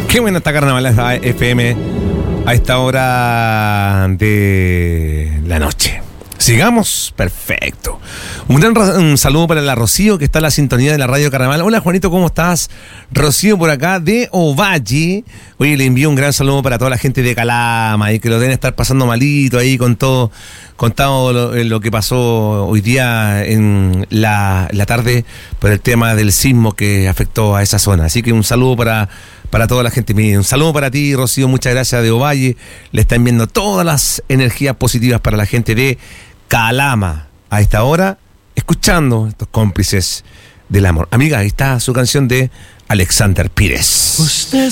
Qué buena esta Carnavalesca FM a esta hora de la noche. Sigamos, perfecto. Un saludo para la Rocío, que está en la sintonía de la Radio Carnaval. Hola, Juanito, ¿cómo estás? Rocío por acá de Ovalle. Oye, le envío un gran saludo para toda la gente de Calama y que lo deben estar pasando malito ahí con todo lo que pasó hoy día en la tarde por el tema del sismo que afectó a esa zona. Así que un saludo para toda la gente. Un saludo para ti, Rocío, muchas gracias, de Ovalle. Le están viendo todas las energías positivas para la gente de Calama a esta hora, escuchando estos cómplices del amor. Amiga, ahí está su canción de Alexander Pires.